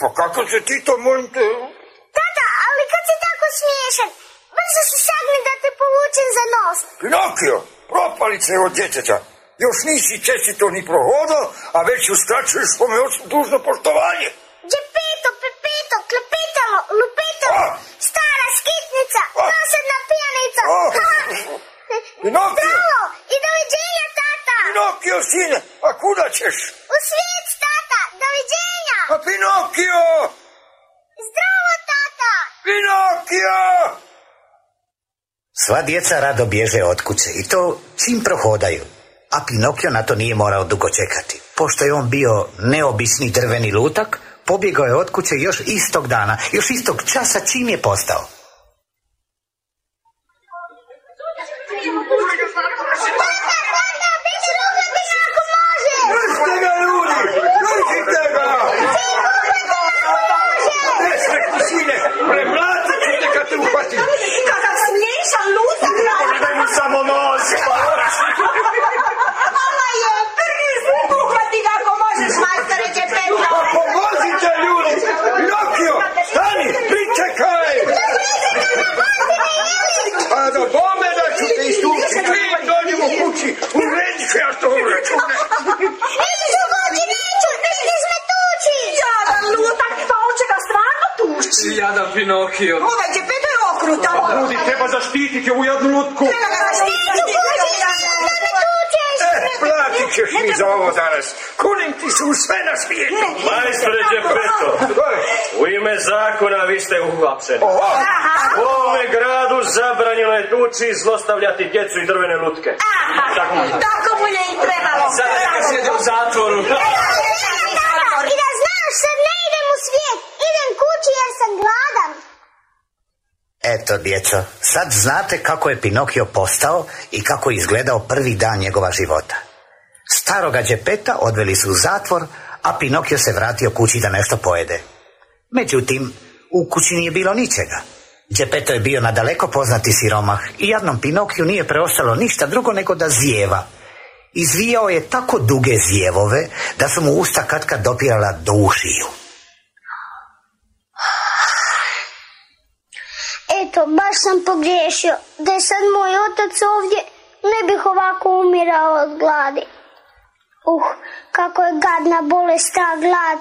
pa kako se ti to molim te? Tata, ali kad si tako smiješan, brzo se sagne da te povučem za nos. Pinokio, propalice od djeteta. Još nisi čestito ni prohodao, a već uskraćuješ svome ocu dužno poštovanje. Džepeto, pepeto, klepetalo, lupetalo, stara skitnica, dosadna pijanica. Pinokio! Zdravo, i doviđenja, tata! Pinokio, sine, a kuda ćeš? U svijet, tata, doviđenja! A Pinokio! Zdravo, tata! Pinokio! Sva djeca rado bježe od kuće i to čim prohodaju. A Pinokio na to nije morao dugo čekati. Pošto je on bio neobični drveni lutak, pobjegao je od kuće još istog dana, još istog časa čim je postao. Jadan Pinokio. Ovaj Džepeto je okrutan. Ljudi, treba zaštititi ovu jadnu lutku. Platit ćeš mi za ovo danas. Kunim ti su sve na svijetu. Majstore Džepeto, u ime zakona vi ste uhapšeni. U ovome gradu zabranjeno je tući i zlostavljati djecu i drvene lutke. Tako mu je i trebalo. Sad neka sjede u zatvoru. I da znaš, sad ne idem u svijet, idem kući jer sam gladan. Eto, djeco, sad znate kako je Pinokio postao i kako je izgledao prvi dan njegova života. Staroga Džepeta odveli su u zatvor, a Pinokio se vratio kući da nešto pojede. Međutim, u kući nije bilo ničega. Džepeto je bio nadaleko poznati siromah i jadnom Pinokiju nije preostalo ništa drugo nego da zijeva. Izvijao je tako duge zijevove da su mu usta katkad dopirala do ušiju. Eto, baš sam pogriješio. Da je sad moj otac ovdje, ne bih ovako umirao od gladi. Kako je gadna bolest ta glad.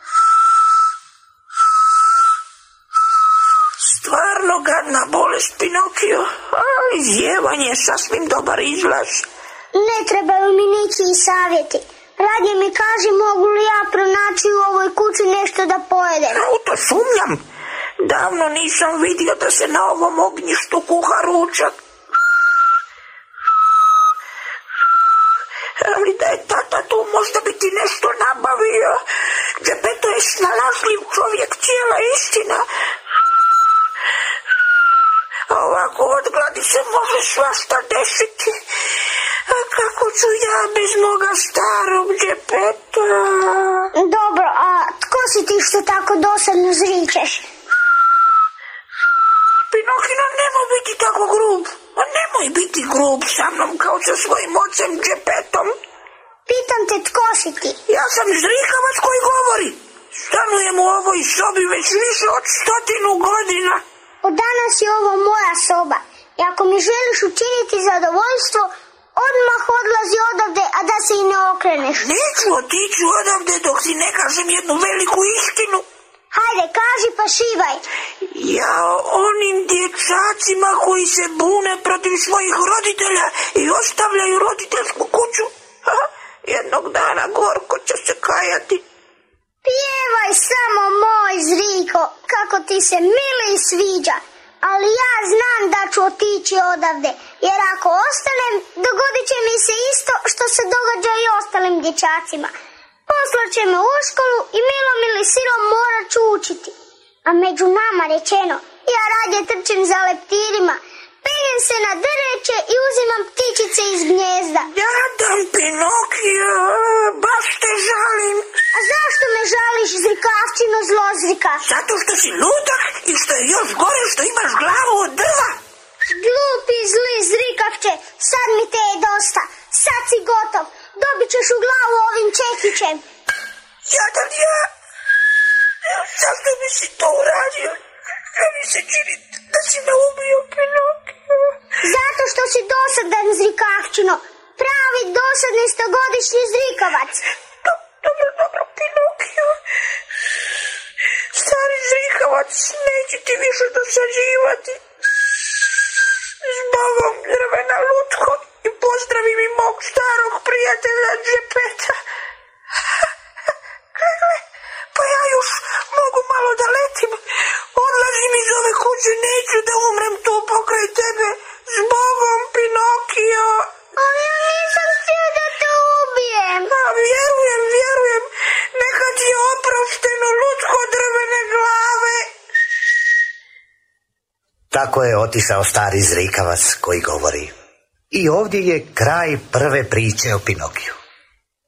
Stvarno gadna bolest, Pinokio, ali zjevanje je sasvim dobar izlaz. Ne trebaju mi ničiji savjeti. Radije mi kaži mogu li ja pronaći u ovoj kući nešto da pojedem. U to sumnjam. Davno nisam vidio da se na ovom ognjištu kuha ručak. Ali da je tata tu možda bi ti nešto nabavio. Džepeto je snalažljiv čovjek, cijela istina. A ovako od gladi se može svašta desiti. A kako ću ja bez moga starog Džepeta? Dobro, a tko si ti što tako dosadno zričeš? Pinokino, nemoj biti tako grub. A nemoj biti grub sa mnom kao sa svojim ocem Džepetom. Pitam te, tko si ti? Ja sam zrikavac koji govori. Stanujem u ovoj sobi već više od 100 godina. Od danas je ovo moja soba. I ako mi želiš učiniti zadovoljstvo, odmah odlazi odavde, a da se i ne okreneš. Neću otići odavde dok ti ne kažem jednu veliku istinu. Hajde, kaži pa šivaj. Ja onim dječacima koji se bune protiv svojih roditelja i ostavljaju roditeljsku kuću, jednog dana gorko će se kajati. Pjevaj samo, moj Zriko, kako ti se mili i sviđa. Ali ja znam da ću otići odavde, jer ako ostanem, dogodit će mi se isto što se događa i ostalim dječacima. Poslat će me u školu i mili sirom morat ću učiti. A među nama rečeno, ja radije trčim za leptirima, penjem se na drveće i uzimam ptičice iz gnjezda. Jadan Pinokio, baš te žalim. A zašto me žališ, zrikavčino zlozrika? Zato što si ludak i što je još gore što imaš glavu od drva. Glupi zli zrikavče, sad mi te je dosta. Sad si gotov, dobit ćeš u glavu ovim čekićem. Jadan ja. Zašto bi si to uradio? Što mi se čini da si me ubio, Pinokio? Zato što si dosadan, zrikavčino. Pravi dosadni stogodišnji zrikavac. Dobro, Pinokio. Stari zrikavac, neće ti više dosađivati. Zbogom, drvena lutko, i pozdravi mi mog starog prijatelja Džepeta. Gle, pa ja još mogu malo da letim. Odlazim iz ove kuće, neću da umrem tu pokraj tebe. Zbogom, Pinokio. Ali ja nisam htio da te ubijem. A vjerujem, neka ti je oprošteno, lutko drvene glave. Tako je otišao stari zrikavac koji govori. I ovdje je kraj prve priče o Pinokiju.